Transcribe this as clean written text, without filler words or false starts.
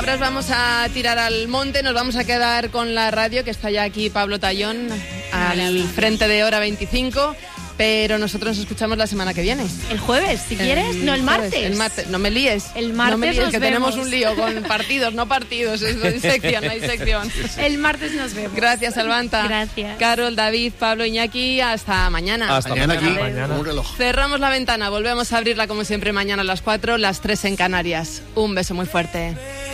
Ahora vamos a tirar al monte, nos vamos a quedar con la radio, que está ya aquí Pablo Tallón, al frente de Hora 25. Pero nosotros nos escuchamos la semana que viene. ¿El jueves, si quieres? No, el martes. El martes. No me líes. El martes no me líes, nos que vemos. tenemos un lío con partidos, no partidos. Hay sección, hay sección. El martes nos vemos. Gracias, Albanta. Gracias. Carol, David, Pablo, Iñaki, hasta mañana. Hasta mañana aquí, Mañana. un reloj. Cerramos la ventana, volvemos a abrirla como siempre mañana a las 4, las 3 en Canarias. Un beso muy fuerte.